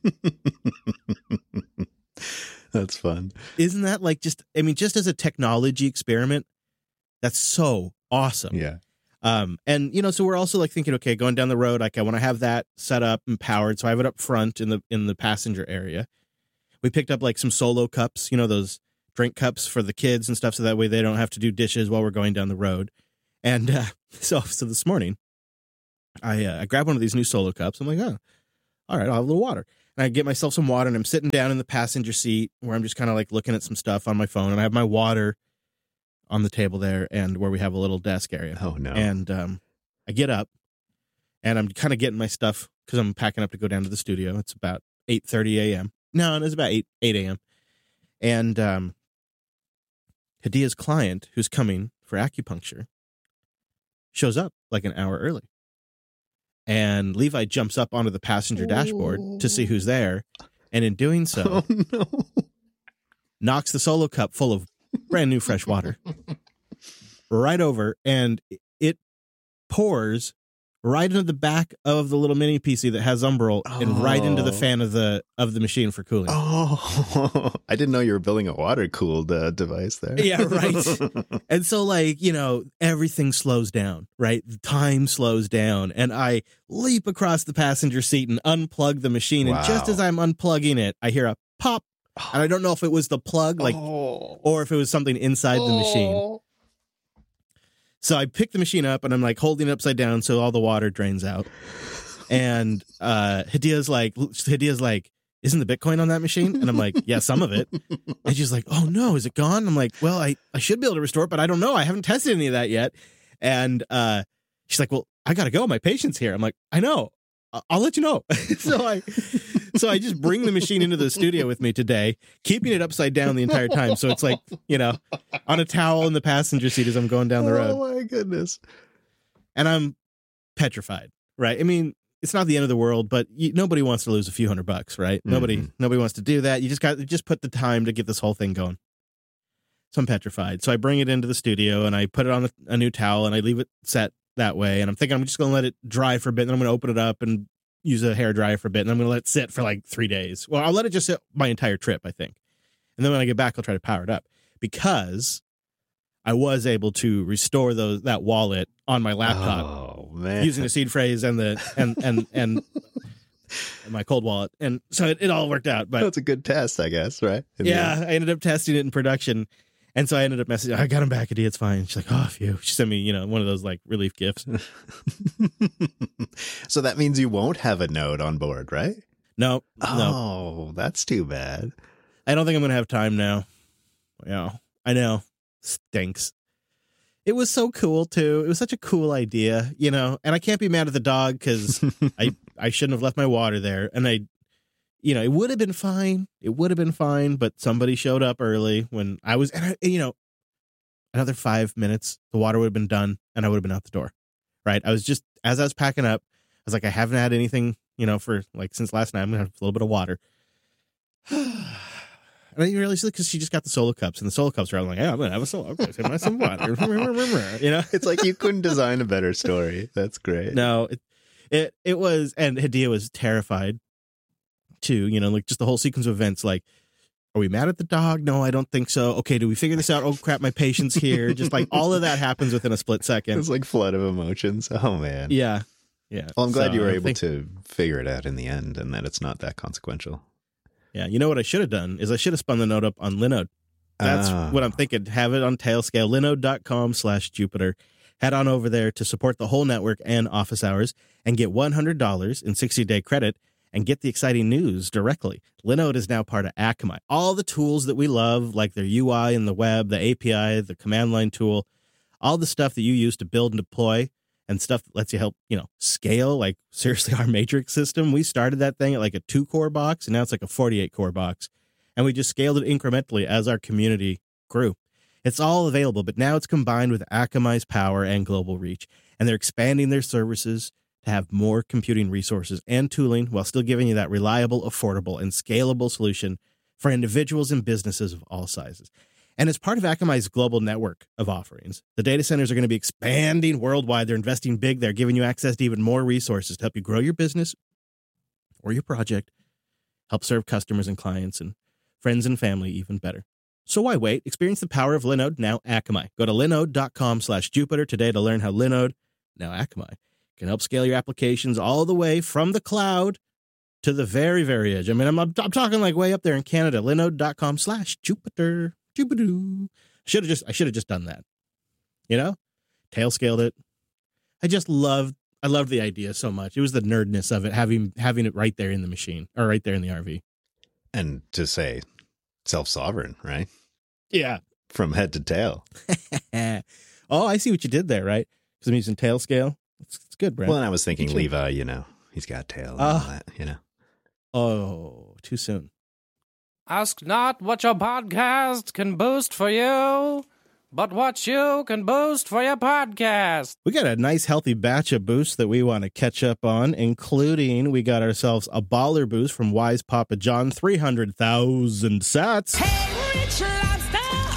That's fun. Isn't that just as a technology experiment, that's so awesome. Yeah. And, so we're also like thinking, okay, going down the road, like I want to have that set up and powered. So I have it up front in the passenger area. We picked up like some Solo cups, those drink cups for the kids and stuff. So that way they don't have to do dishes while we're going down the road. And so this morning I grabbed one of these new Solo cups. I'm like, oh, all right, I'll have a little water. And I get myself some water and I'm sitting down in the passenger seat where I'm just kind of like looking at some stuff on my phone. And I have my water on the table there and where we have a little desk area. Oh, no. And I get up and I'm kind of getting my stuff because I'm packing up to go down to the studio. It's about 8:30 a.m. No, it's about 8 a.m. And Hadia's client, who's coming for acupuncture, shows up like an hour early. And Levi jumps up onto the passenger dashboard to see who's there. And in doing so, knocks the Solo cup full of brand new fresh water right over. And it pours right into the back of the little mini PC that has Umbral and right into the fan of the machine for cooling. Oh, I didn't know you were building a water-cooled device there. Yeah, right. And so, like, everything slows down, right? The time slows down. And I leap across the passenger seat and unplug the machine. Wow. And just as I'm unplugging it, I hear a pop. And I don't know if it was the plug, or if it was something inside the machine. So I pick the machine up and I'm like holding it upside down so all the water drains out. And Hadia's like, isn't the Bitcoin on that machine? And I'm like, yeah, some of it. And she's like, oh no, is it gone? I'm like, well, I should be able to restore it, but I don't know. I haven't tested any of that yet. And she's like, well, I got to go. My patient's here. I'm like, I know. I'll let you know. So I just bring the machine into the studio with me today, keeping it upside down the entire time. So it's like, on a towel in the passenger seat as I'm going down the road. Oh my goodness. And I'm petrified, right? I mean, it's not the end of the world, but nobody wants to lose a few $100, right? Mm-hmm. Nobody wants to do that. You just put the time to get this whole thing going. So I'm petrified. So I bring it into the studio and I put it on a new towel and I leave it set that way. And I'm thinking I'm just going to let it dry for a bit. And then I'm going to open it up and use a hair dryer for a bit. And I'm going to let it sit for like 3 days. Well, I'll let it just sit my entire trip, I think. And then when I get back, I'll try to power it up because I was able to restore that wallet on my laptop using the seed phrase and and my cold wallet. And so it all worked out. But that's a good test, I guess, right? Yeah, I ended up testing it in production. And so I ended up messaging, I got him back, Hadia, it's fine. She's like, oh, phew. She sent me, one of those like relief gifts. So that means you won't have a Node on board, right? No. Oh, that's too bad. I don't think I'm going to have time now. Yeah, I know. Stinks. It was so cool, too. It was such a cool idea, and I can't be mad at the dog because I shouldn't have left my water there. And it would have been fine. It would have been fine, but somebody showed up early when I was, another 5 minutes, the water would have been done and I would have been out the door, right? I was just, as I was packing up, I was like, I haven't had anything, for like since last night. I'm going to have a little bit of water. And I didn't realize because she just got the Solo cups and the Solo cups are out. I'm like, yeah, I'm going to have a Solo. I'm going to have some water. It's like you couldn't design a better story. That's great. No, it was, and Hadia was terrified. Too, like just the whole sequence of events, like, are we mad at the dog? No, I don't think so. Okay, do we figure this out? Oh crap, my patient's here. Just like all of that happens within a split second. It's like flood of emotions. Oh man. Yeah. Well, I'm glad you were able to figure it out in the end and that it's not that consequential. Yeah, what I should have done is I should have spun the Node up on Linode. That's what I'm thinking. Have it on Tailscale, linode.com/Jupiter. Head on over there to support the whole network and office hours and get $100 in 60-day credit. And get the exciting news directly. Linode is now part of Akamai. All the tools that we love, like their UI in the web, the API, the command line tool, all the stuff that you use to build and deploy, and stuff that lets you help, scale. Like seriously, our Matrix system, we started that thing at like a 2-core box, and now it's like a 48-core box. And we just scaled it incrementally as our community grew. It's all available, but now it's combined with Akamai's power and global reach. And they're expanding their services to have more computing resources and tooling while still giving you that reliable, affordable, and scalable solution for individuals and businesses of all sizes. And as part of Akamai's global network of offerings, the data centers are going to be expanding worldwide. They're investing big. They're giving you access to even more resources to help you grow your business or your project, help serve customers and clients and friends and family even better. So why wait? Experience the power of Linode, now Akamai. Go to linode.com/Jupiter today to learn how Linode now Akamai, can help scale your applications all the way from the cloud to the very, very edge. I mean, I'm talking like way up there in Canada. Linode.com/Jupiter. Jupiter. I should have just done that. You know, tail scaled it. I loved the idea so much. It was the nerdness of it, having it right there in the machine or right there in the RV. And to say self-sovereign, right? Yeah. From head to tail. Oh, I see what you did there, right? Because I'm using tail scale. It's good, Brent. Well, and I was thinking Levi, he's got tail and all that, Oh, too soon. Ask not what your podcast can boost for you, but what you can boost for your podcast. We got a nice healthy batch of boosts that we want to catch up on, including we got ourselves a baller boost from Wise Papa John, 300,000 sats. Hey, Rich Lobster!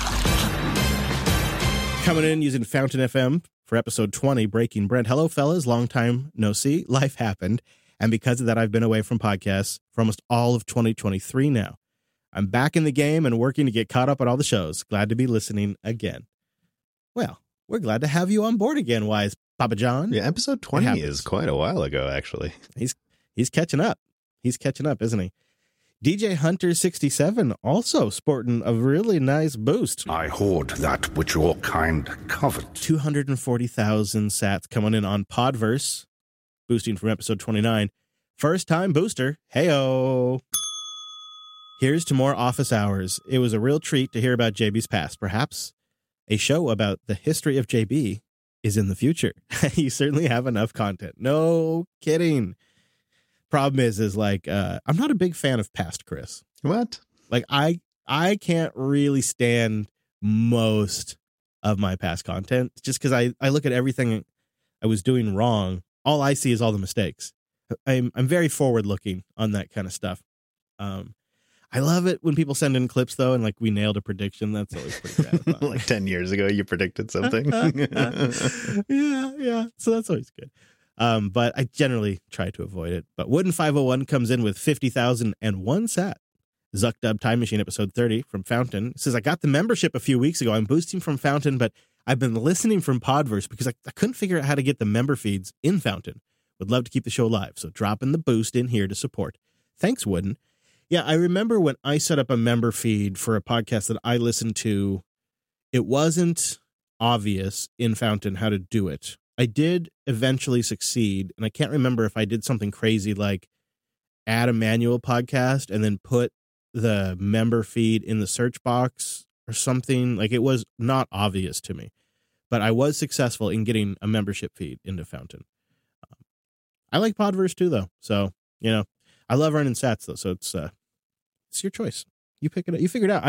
Coming in using Fountain FM for episode 20, Breaking Brent. Hello, fellas. Long time no see. Life happened. And because of that, I've been away from podcasts for almost all of 2023 now. I'm back in the game and working to get caught up on all the shows. Glad to be listening again. Well, we're glad to have you on board again, Wise Papa John. Yeah, episode 20 is quite a while ago, actually. He's catching up. He's catching up, isn't he? DJ Hunter 67 also sporting a really nice boost. I hoard that which your kind covet. 240,000 sats coming in on Podverse, boosting from episode 29. First time booster. Heyo. Here's to more office hours. It was a real treat to hear about JB's past. Perhaps a show about the history of JB is in the future. You certainly have enough content. No kidding. Problem is like, I'm not a big fan of past Chris. What? Like, I can't really stand most of my past content just because I look at everything I was doing wrong. All I see is all the mistakes. I'm very forward looking on that kind of stuff. I love it when people send in clips though, and like we nailed a prediction. That's always pretty gratifying. Like 10 years ago, you predicted something. Yeah. So that's always good. But I generally try to avoid it. But Wooden 501 comes in with 50,001 sat. Zuckdub Time Machine episode 30 from Fountain says, I got the membership a few weeks ago. I'm boosting from Fountain, but I've been listening from Podverse because I couldn't figure out how to get the member feeds in Fountain. Would love to keep the show live, so dropping the boost in here to support. Thanks, Wooden. Yeah, I remember when I set up a member feed for a podcast that I listened to, it wasn't obvious in Fountain how to do it. I did eventually succeed, and I can't remember if I did something crazy like add a manual podcast and then put the member feed in the search box or something. Like, it was not obvious to me, but I was successful in getting a membership feed into Fountain. I like Podverse too, though. So, I love running sats though. So it's your choice. You pick it up. You figure it out.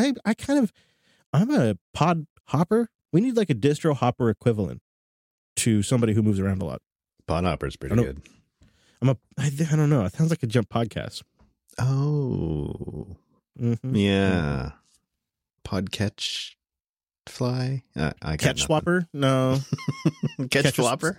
I'm a pod hopper. We need like a distro hopper equivalent to somebody who moves around a lot. Pod hopper's pretty good. I don't know. It sounds like a jump podcast. Oh, Mm-hmm. yeah. Podcatch fly. I Catch swapper? No. Catch flopper.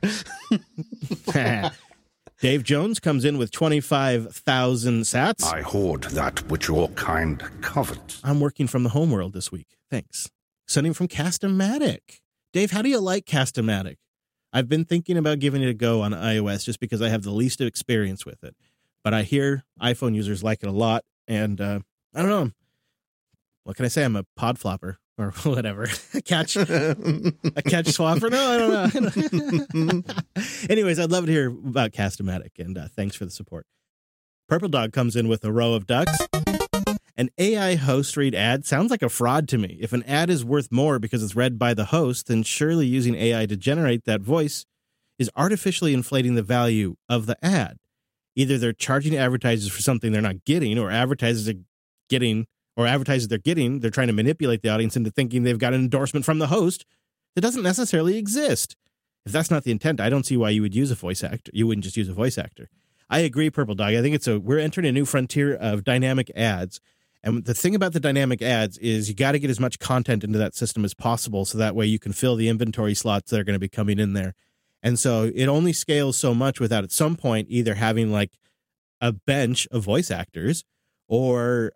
Dave Jones comes in with 25,000 sats. I hoard that which your kind covet. I'm working from the homeworld this week. Thanks. Sending from Cast-O-Matic. Dave, how do you like Cast-O-Matic? I've been thinking about giving it a go on iOS just because I have the least experience with it. But I hear iPhone users like it a lot. And I don't know. What can I say? I'm a pod flopper or whatever. a catch swapper? No, I don't know. Anyways, I'd love to hear about Cast-O-Matic, and thanks for the support. Purple Dog comes in with a row of ducks. An AI host read ad sounds like a fraud to me. If an ad is worth more because it's read by the host, then surely using AI to generate that voice is artificially inflating the value of the ad. Either they're charging advertisers for something they're not getting, or advertisers they're getting, they're trying to manipulate the audience into thinking they've got an endorsement from the host that doesn't necessarily exist. If that's not the intent, I don't see why you would use a voice actor. You wouldn't just use a voice actor. I agree, Purple Dog. I think we're entering a new frontier of dynamic ads. And the thing about the dynamic ads is you got to get as much content into that system as possible so that way you can fill the inventory slots that are going to be coming in there. And so it only scales so much without at some point either having like a bench of voice actors or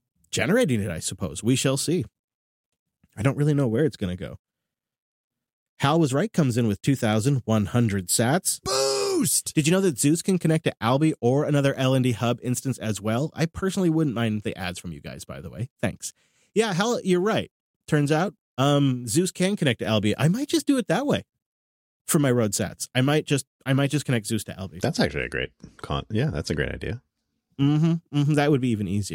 generating it, I suppose. We shall see. I don't really know where it's going to go. Hal was right comes in with 2,100 sats. Boost! Did you know that Zeus can connect to Alby or another LND hub instance as well? I personally wouldn't mind the ads from you guys, by the way. Thanks. Yeah, Hal, you're right. Turns out, Zeus can connect to Alby. I might just do it that way for my road sats. I might just connect Zeus to Alby. That's actually a great that's a great idea. That would be even easier.